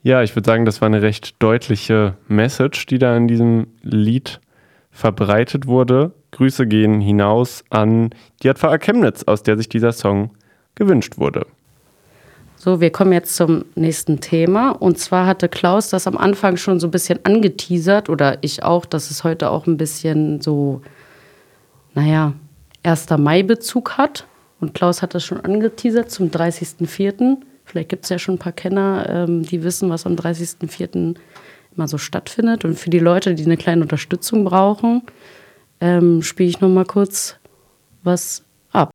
Ja, ich würde sagen, das war eine recht deutliche Message, die da in diesem Lied verbreitet wurde. Grüße gehen hinaus an die JVA Chemnitz, aus der sich dieser Song gewünscht wurde. So, wir kommen jetzt zum nächsten Thema. Und zwar hatte Klaus das am Anfang schon so ein bisschen angeteasert, oder ich auch, dass es heute auch ein bisschen so, 1. Mai-Bezug hat. Und Klaus hat das schon angeteasert zum 30.04. Vielleicht gibt es ja schon ein paar Kenner, die wissen, was am 30.04. immer so stattfindet. Und für die Leute, die eine kleine Unterstützung brauchen, spiele ich noch mal kurz was ab.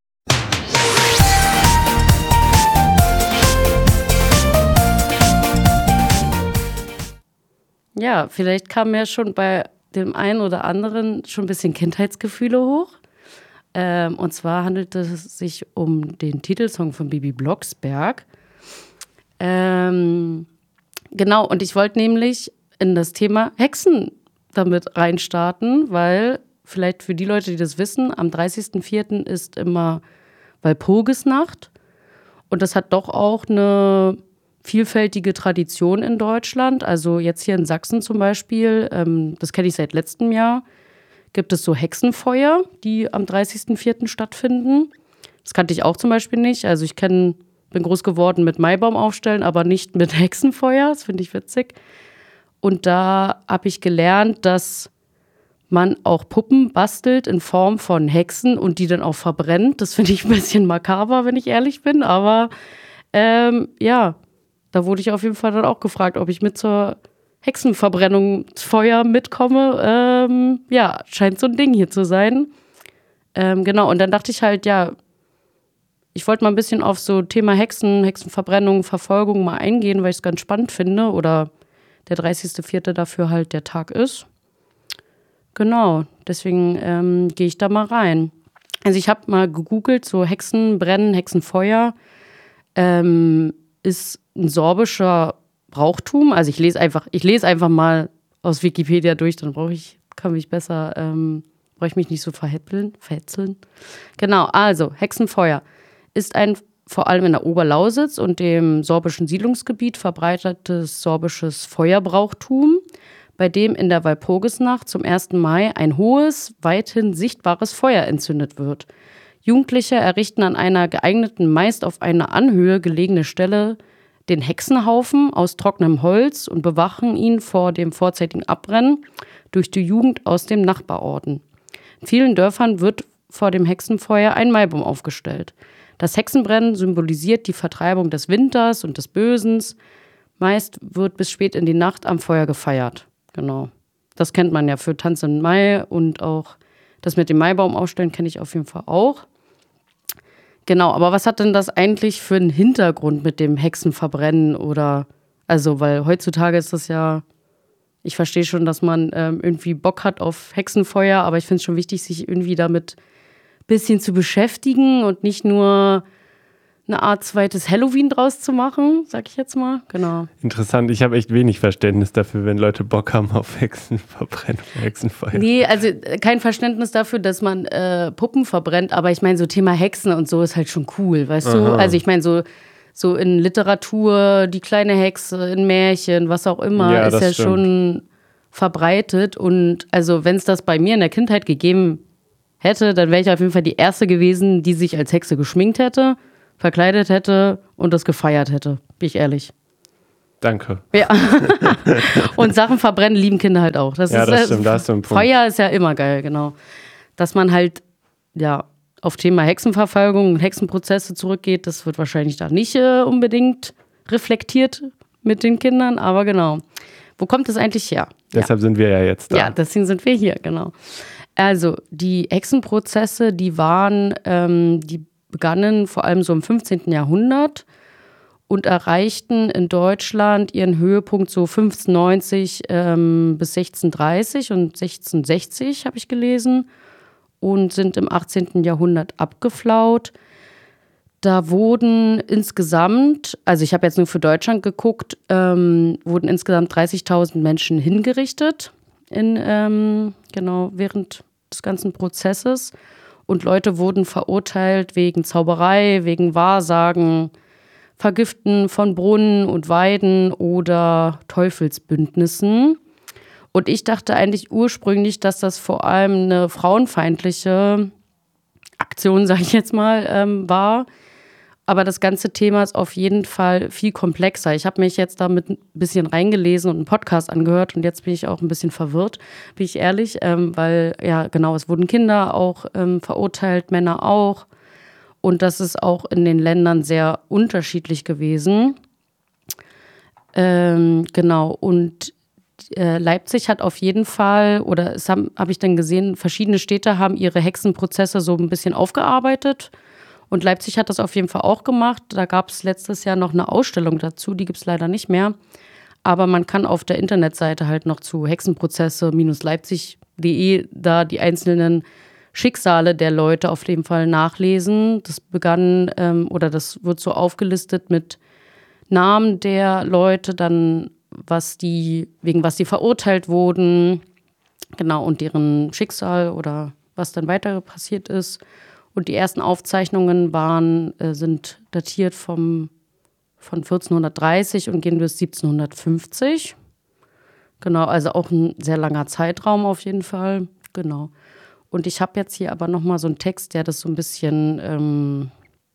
Ja, vielleicht kamen ja schon bei dem einen oder anderen schon ein bisschen Kindheitsgefühle hoch. Und zwar handelt es sich um den Titelsong von Bibi Blocksberg. Genau, und ich wollte nämlich in das Thema Hexen damit reinstarten, weil vielleicht für die Leute, die das wissen, am 30.04. ist immer Walpurgisnacht. Und das hat doch auch eine vielfältige Tradition in Deutschland. Also jetzt hier in Sachsen zum Beispiel, das kenne ich seit letztem Jahr, gibt es so Hexenfeuer, die am 30.04. stattfinden. Das kannte ich auch zum Beispiel nicht. Also ich bin groß geworden mit Maibaum aufstellen, aber nicht mit Hexenfeuer. Das finde ich witzig. Und da habe ich gelernt, dass man auch Puppen bastelt in Form von Hexen und die dann auch verbrennt. Das finde ich ein bisschen makaber, wenn ich ehrlich bin. Aber da wurde ich auf jeden Fall dann auch gefragt, ob ich mit zur Hexenverbrennung Feuer mitkomme. Scheint so ein Ding hier zu sein. Genau, und dann dachte ich halt, ich wollte mal ein bisschen auf so Thema Hexenverbrennung, Verfolgung mal eingehen, weil ich es ganz spannend finde. Oder der 30.04. dafür halt der Tag ist. Genau, deswegen gehe ich da mal rein. Also ich habe mal gegoogelt, so Hexenbrennen, Hexenfeuer ist ein sorbischer Brauchtum. Also ich lese einfach mal aus Wikipedia durch, dann brauche ich mich nicht so verhetzeln. Genau, also Hexenfeuer ist ein vor allem in der Oberlausitz und dem sorbischen Siedlungsgebiet verbreitetes sorbisches Feuerbrauchtum, bei dem in der Walpurgisnacht zum 1. Mai ein hohes, weithin sichtbares Feuer entzündet wird. Jugendliche errichten an einer geeigneten, meist auf einer Anhöhe gelegene Stelle den Hexenhaufen aus trockenem Holz und bewachen ihn vor dem vorzeitigen Abbrennen durch die Jugend aus dem Nachbarorten. In vielen Dörfern wird vor dem Hexenfeuer ein Maibaum aufgestellt. Das Hexenbrennen symbolisiert die Vertreibung des Winters und des Bösens. Meist wird bis spät in die Nacht am Feuer gefeiert. Genau. Das kennt man ja für Tanz im Mai und auch das mit dem Maibaum aufstellen kenne ich auf jeden Fall auch. Genau, aber was hat denn das eigentlich für einen Hintergrund mit dem Hexenverbrennen weil heutzutage ist das ja, ich verstehe schon, dass man irgendwie Bock hat auf Hexenfeuer, aber ich finde es schon wichtig, sich irgendwie damit ein bisschen zu beschäftigen und nicht nur eine Art zweites Halloween draus zu machen, sag ich jetzt mal. Genau. Interessant, ich habe echt wenig Verständnis dafür, wenn Leute Bock haben auf Hexenverbrennung, Hexenfeuer. Nee, also kein Verständnis dafür, dass man Puppen verbrennt, aber ich meine, so Thema Hexen und so ist halt schon cool, weißt du? Also ich meine, so in Literatur, die kleine Hexe, in Märchen, was auch immer, ist ja stimmt. Schon verbreitet. Und also wenn es das bei mir in der Kindheit gegeben hätte, dann wäre ich auf jeden Fall die Erste gewesen, die sich als Hexe geschminkt hätte, verkleidet hätte und das gefeiert hätte. Bin ich ehrlich. Danke. Ja. Und Sachen verbrennen lieben Kinder halt auch. Das stimmt, da hast du einen Punkt. Feuer ist ja immer geil, genau. Dass man halt, auf Thema Hexenverfolgung und Hexenprozesse zurückgeht, das wird wahrscheinlich da nicht unbedingt reflektiert mit den Kindern, aber genau. Wo kommt das eigentlich her? Deshalb sind wir ja jetzt da. Ja, deswegen sind wir hier, genau. Also, die Hexenprozesse, die begannen vor allem so im 15. Jahrhundert und erreichten in Deutschland ihren Höhepunkt so 1590 bis 1630 und 1660, habe ich gelesen, und sind im 18. Jahrhundert abgeflaut. Da wurden insgesamt, also ich habe jetzt nur für Deutschland geguckt, wurden insgesamt 30.000 Menschen hingerichtet während des ganzen Prozesses. Und Leute wurden verurteilt wegen Zauberei, wegen Wahrsagen, Vergiften von Brunnen und Weiden oder Teufelsbündnissen. Und ich dachte eigentlich ursprünglich, dass das vor allem eine frauenfeindliche Aktion, sage ich jetzt mal, war. Aber das ganze Thema ist auf jeden Fall viel komplexer. Ich habe mich jetzt damit ein bisschen reingelesen und einen Podcast angehört und jetzt bin ich auch ein bisschen verwirrt, bin ich ehrlich, weil ja genau, es wurden Kinder auch verurteilt, Männer auch und das ist auch in den Ländern sehr unterschiedlich gewesen. Genau, und Leipzig hat auf jeden Fall, oder es habe ich dann gesehen, verschiedene Städte haben ihre Hexenprozesse so ein bisschen aufgearbeitet. Und Leipzig hat das auf jeden Fall auch gemacht. Da gab es letztes Jahr noch eine Ausstellung dazu, die gibt es leider nicht mehr. Aber man kann auf der Internetseite halt noch zu hexenprozesse-leipzig.de da die einzelnen Schicksale der Leute auf jeden Fall nachlesen. Das begann, oder das wird so aufgelistet mit Namen der Leute, dann wegen was die verurteilt wurden, genau, und deren Schicksal oder was dann weiter passiert ist. Und die ersten Aufzeichnungen sind datiert von 1430 und gehen bis 1750. Genau, also auch ein sehr langer Zeitraum auf jeden Fall. Genau. Und ich habe jetzt hier aber nochmal so einen Text, der das so ein bisschen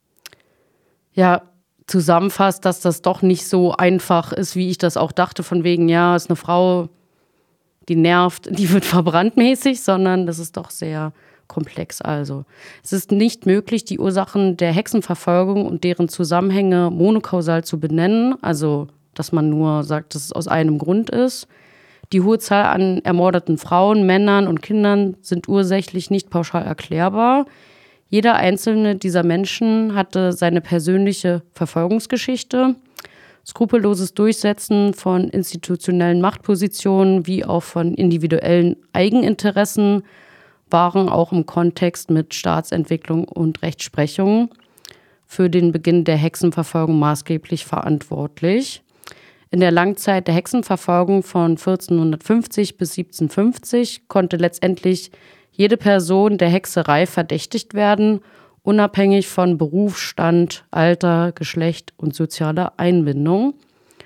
zusammenfasst, dass das doch nicht so einfach ist, wie ich das auch dachte, von wegen, ja, ist eine Frau, die nervt, die wird verbrannt mäßig, sondern das ist doch sehr komplex. Also, es ist nicht möglich, die Ursachen der Hexenverfolgung und deren Zusammenhänge monokausal zu benennen, also, dass man nur sagt, dass es aus einem Grund ist. Die hohe Zahl an ermordeten Frauen, Männern und Kindern sind ursächlich nicht pauschal erklärbar. Jeder einzelne dieser Menschen hatte seine persönliche Verfolgungsgeschichte. Skrupelloses Durchsetzen von institutionellen Machtpositionen wie auch von individuellen Eigeninteressen waren auch im Kontext mit Staatsentwicklung und Rechtsprechung für den Beginn der Hexenverfolgung maßgeblich verantwortlich. In der Langzeit der Hexenverfolgung von 1450 bis 1750 konnte letztendlich jede Person der Hexerei verdächtigt werden, unabhängig von Beruf, Stand, Alter, Geschlecht und sozialer Einbindung.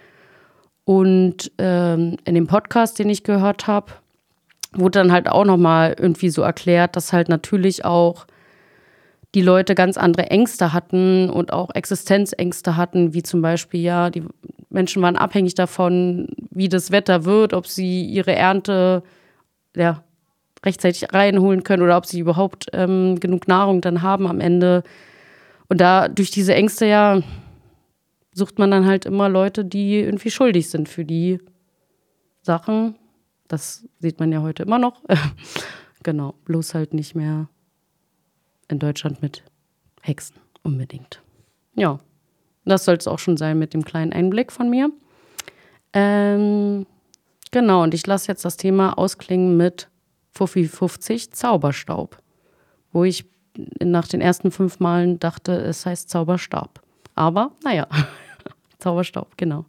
Und in dem Podcast, den ich gehört habe, wurde dann halt auch nochmal irgendwie so erklärt, dass halt natürlich auch die Leute ganz andere Ängste hatten und auch Existenzängste hatten, wie zum Beispiel, ja, die Menschen waren abhängig davon, wie das Wetter wird, ob sie ihre Ernte rechtzeitig reinholen können oder ob sie überhaupt genug Nahrung dann haben am Ende. Und da durch diese Ängste sucht man dann halt immer Leute, die irgendwie schuldig sind für die Sachen. Das sieht man ja heute immer noch. Genau, bloß halt nicht mehr in Deutschland mit Hexen unbedingt. Ja, das soll es auch schon sein mit dem kleinen Einblick von mir. Genau, und ich lasse jetzt das Thema ausklingen mit Fuffi 50 Zauberstaub, wo ich nach den ersten 5 Malen dachte, es heißt Zauberstab. Aber naja, Zauberstaub, genau.